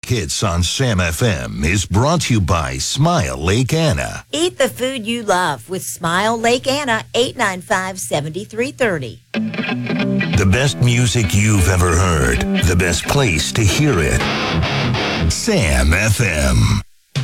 hits on Sam FM is brought to you by Smile Lake Anna. Eat the food you love with Smile Lake Anna, 895-7330. The best music you've ever heard. The best place to hear it. Sam FM.